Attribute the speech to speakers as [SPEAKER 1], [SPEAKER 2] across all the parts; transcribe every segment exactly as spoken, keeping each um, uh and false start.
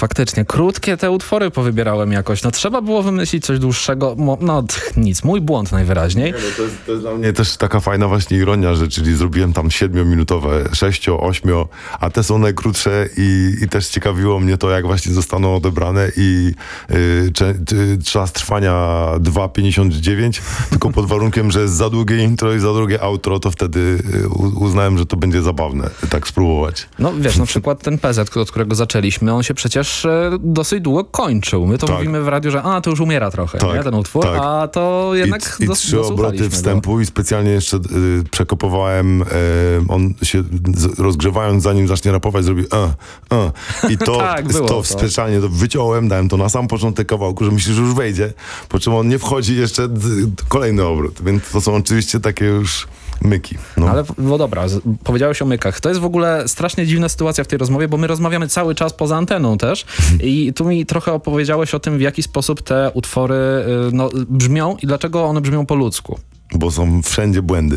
[SPEAKER 1] faktycznie. Krótkie te utwory powybierałem jakoś. No trzeba było wymyślić coś dłuższego. No tch, nic, mój błąd najwyraźniej.
[SPEAKER 2] Nie, no to, jest, to jest dla mnie też taka fajna właśnie ironia, że czyli zrobiłem tam siedmiominutowe, sześcio, ośmio, a te są najkrótsze i, i też ciekawiło mnie to, jak właśnie zostaną odebrane i y, cze, y, czas trwania dwa pięćdziesiąt dziewięć, tylko pod warunkiem, że jest za długie intro i za długie outro, to wtedy y, uznałem, że to będzie zabawne, tak spróbować.
[SPEAKER 1] No wiesz, na przykład ten P Z, od którego zaczęliśmy, on się przecież e, dosyć długo kończył. My to
[SPEAKER 2] tak.
[SPEAKER 1] mówimy w radiu, że a, to już umiera trochę,
[SPEAKER 2] tak,
[SPEAKER 1] nie, ten utwór,
[SPEAKER 2] tak.
[SPEAKER 1] a to jednak
[SPEAKER 2] I, i
[SPEAKER 1] dos-
[SPEAKER 2] trzy obroty wstępu
[SPEAKER 1] go.
[SPEAKER 2] i specjalnie jeszcze y, przekopowałem, y, on się z, rozgrzewając zanim zacznie rapować zrobi uh, uh. I to,
[SPEAKER 1] tak, było
[SPEAKER 2] to
[SPEAKER 1] to.
[SPEAKER 2] specjalnie to wyciąłem, dałem to na sam początek kawałku, że myślę, że już wejdzie, po czym on nie wchodzi jeszcze d- kolejny obrót, więc to są oczywiście takie już myki. No.
[SPEAKER 1] Ale no dobra, z- powiedziałeś o mykach. To jest w ogóle strasznie dziwna sytuacja w tej rozmowie, bo my rozmawiamy cały czas poza anteną też i tu mi trochę opowiedziałeś o tym, w jaki sposób te utwory y, no, brzmią i dlaczego one brzmią po ludzku.
[SPEAKER 2] Bo są wszędzie błędy.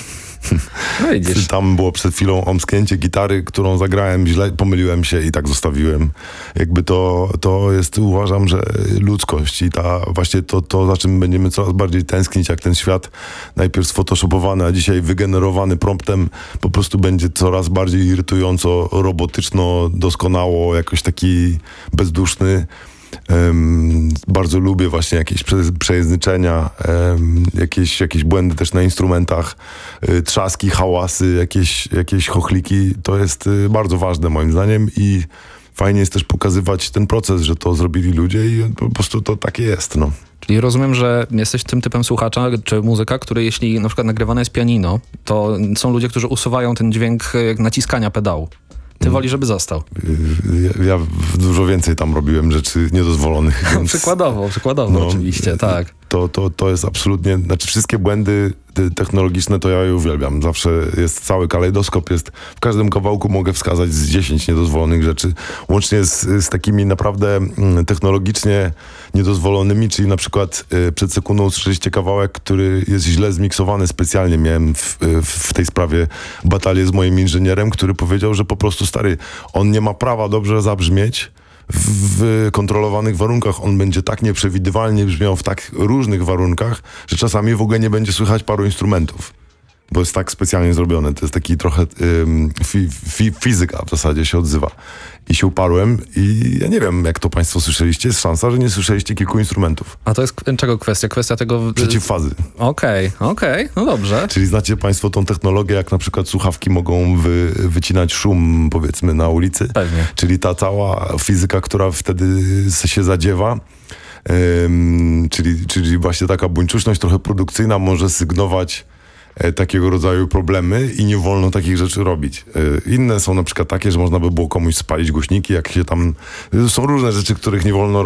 [SPEAKER 1] No widzisz.
[SPEAKER 2] Tam było przed chwilą omsknięcie gitary, którą zagrałem źle, pomyliłem się i tak zostawiłem. Jakby to, to jest, uważam, że ludzkość i ta właśnie to, to, za czym będziemy coraz bardziej tęsknić, jak ten świat najpierw sfotoshopowany, a dzisiaj wygenerowany promptem po prostu będzie coraz bardziej irytująco, robotyczno, doskonało, jakoś taki bezduszny. Um, bardzo lubię właśnie jakieś prze, przejezdniczenia, um, jakieś, jakieś błędy też na instrumentach, y, trzaski, hałasy, jakieś, jakieś chochliki. To jest y, bardzo ważne moim zdaniem i fajnie jest też pokazywać ten proces, że to zrobili ludzie i po prostu to takie jest, no.
[SPEAKER 1] Czyli rozumiem, że jesteś tym typem słuchacza czy muzyka, który jeśli na przykład nagrywane jest pianino, to są ludzie, którzy usuwają ten dźwięk naciskania pedału. Ty woli, żeby został.
[SPEAKER 2] Ja, ja dużo więcej tam robiłem rzeczy niedozwolonych. Więc
[SPEAKER 1] Przykładowo, przykładowo
[SPEAKER 2] no,
[SPEAKER 1] oczywiście, tak.
[SPEAKER 2] To, to, to jest absolutnie, znaczy wszystkie błędy technologiczne to ja je uwielbiam. Zawsze jest cały kalejdoskop, jest w każdym kawałku mogę wskazać z dziesięć niedozwolonych rzeczy, łącznie z, z takimi naprawdę technologicznie niedozwolonymi, czyli na przykład y, przed sekundą usłyszeliście kawałek, który jest źle zmiksowany specjalnie. Miałem w, w, w tej sprawie batalię z moim inżynierem, który powiedział, że po prostu stary, on nie ma prawa dobrze zabrzmieć w kontrolowanych warunkach. On będzie tak nieprzewidywalnie brzmiał w tak różnych warunkach, że czasami w ogóle nie będzie słychać paru instrumentów. Bo jest tak specjalnie zrobione. To jest taki trochę ym, fi, fi, fizyka w zasadzie się odzywa. I się uparłem i ja nie wiem, jak to państwo słyszeliście. Jest szansa, że nie słyszeliście kilku instrumentów.
[SPEAKER 1] A to jest czego kwestia? Kwestia tego...
[SPEAKER 2] Przeciwfazy.
[SPEAKER 1] Okej, okay, okej, okay, no dobrze.
[SPEAKER 2] Czyli znacie państwo tą technologię, jak na przykład słuchawki mogą wy, wycinać szum, powiedzmy, na ulicy?
[SPEAKER 1] Pewnie.
[SPEAKER 2] Czyli ta cała fizyka, która wtedy się zadziewa, ym, czyli, czyli właśnie taka buńczuczność trochę produkcyjna może sygnować takiego rodzaju problemy i nie wolno takich rzeczy robić. Inne są na przykład takie, że można by było komuś spalić głośniki, jak się tam... Są różne rzeczy, których nie wolno robić.